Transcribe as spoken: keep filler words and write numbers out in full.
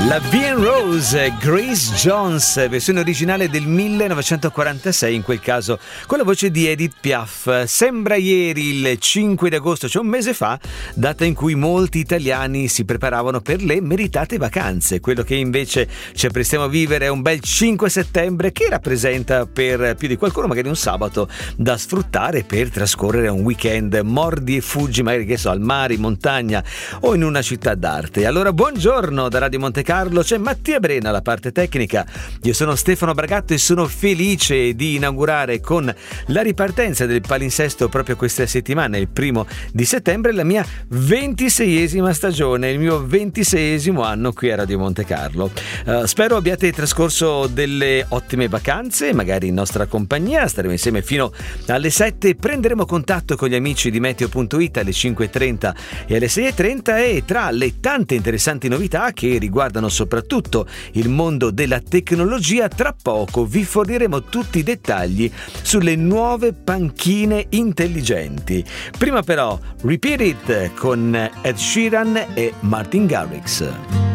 La B and Rose, Grace Jones, versione originale del millenovecentoquarantasei, in quel caso con la voce di Edith Piaf. Sembra ieri, il cinque di agosto, cioè un mese fa, data in cui molti italiani si preparavano per le meritate vacanze. Quello che invece ci apprestiamo a vivere è un bel cinque settembre che rappresenta per più di qualcuno magari un sabato da sfruttare per trascorrere un weekend mordi e fuggi, magari che so, al mare, in montagna o in una città d'arte. Allora buongiorno da Radio Monte Carlo, c'è Mattia Brena alla parte tecnica, io sono Stefano Bragatto e sono felice di inaugurare con la ripartenza del palinsesto proprio questa settimana, il primo di settembre, la mia ventiseiesima stagione, il mio ventiseiesimo anno qui a Radio Monte Carlo. Uh, spero abbiate trascorso delle ottime vacanze, magari in nostra compagnia, staremo insieme fino alle sette, prenderemo contatto con gli amici di Meteo punto it alle cinque e trenta e alle sei e trenta e tra le tante interessanti novità che riguardano soprattutto il mondo della tecnologia, tra poco vi forniremo tutti i dettagli sulle nuove panchine intelligenti. Prima però Repeat It con Ed Sheeran e Martin Garrix.